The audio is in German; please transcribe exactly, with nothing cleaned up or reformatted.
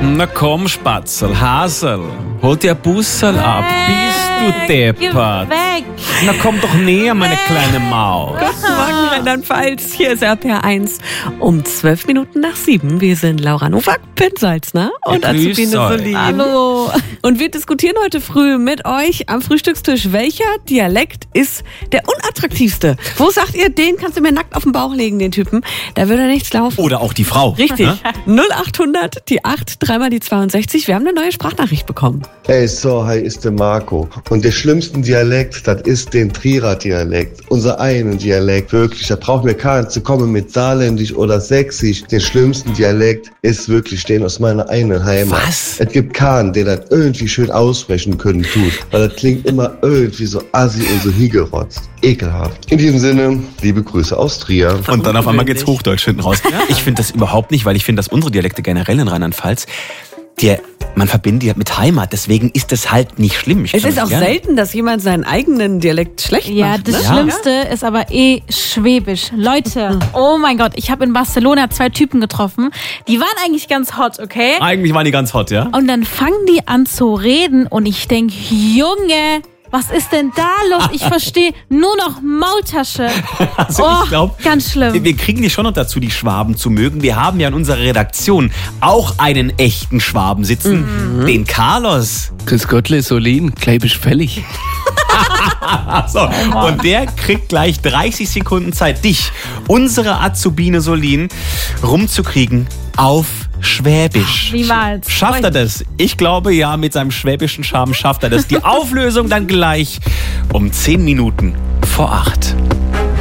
Na komm, Spatzel, Hasel, hol dir Bussel ab. Bist du deppert? Weg! Na komm doch näher, meine kleine Maus. Guten Morgen, Rheinland-Pfalz. Hier ist R P R eins um zwölf Minuten nach sieben. Wir sind Laura Nowak, Ben Salzner und Ja, grüß Azubine euch. Solin. Hallo! Und wir diskutieren heute früh mit euch am Frühstückstisch, welcher Dialekt ist der unattraktivste? Wo sagt ihr, den kannst du mir nackt auf den Bauch legen, den Typen? Da würde nichts laufen. Oder auch die Frau. Richtig. null achthundert, die acht, dreimal die zweiundsechzig. Wir haben eine neue Sprachnachricht bekommen. Hey, so, hi, ist der Marco. Und der schlimmste Dialekt, das ist den Trierer Dialekt. Unser einen Dialekt, wirklich. Da braucht mir keiner zu kommen mit Saarländisch oder Sächsisch. Den schlimmsten Dialekt ist wirklich den aus meiner eigenen Heimat. Was? Es gibt keinen, der das irgendwie schön aussprechen können tut. Weil das klingt immer irgendwie so assi und so hingerotzt. Ekelhaft. In diesem Sinne, liebe Grüße aus Trier. Und dann auf einmal geht's Hochdeutsch hinten raus. Ich finde das überhaupt nicht, weil ich finde, dass unsere Dialekte generell in Rheinland-Pfalz, die, man verbindet die mit Heimat, deswegen ist das halt nicht schlimm. Ich Es kann ist das auch gerne. selten, dass jemand seinen eigenen Dialekt schlecht Ja, macht. das ne? Schlimmste ist aber eh Schwäbisch. Leute, oh mein Gott, ich habe in Barcelona zwei Typen getroffen. Die waren eigentlich ganz hot, okay? Eigentlich waren die ganz hot, ja? Und dann fangen die an zu reden und ich denk, Junge, was ist denn da los? Ich verstehe nur noch Maultasche. Also Oh, ich glaube, ganz schlimm. wir kriegen die schon noch dazu, die Schwaben zu mögen. Wir haben ja in unserer Redaktion auch einen echten Schwaben sitzen, Mhm. den Carlos. Grüß Gottle, Solin, gleich bist fällig. So, und der kriegt gleich dreißig Sekunden Zeit, dich, unsere Azubine Solin, rumzukriegen auf Schwäbisch. Niemals. Schafft er das? Ich glaube ja, mit seinem schwäbischen Charme schafft er das. Die Auflösung dann gleich um zehn Minuten vor acht.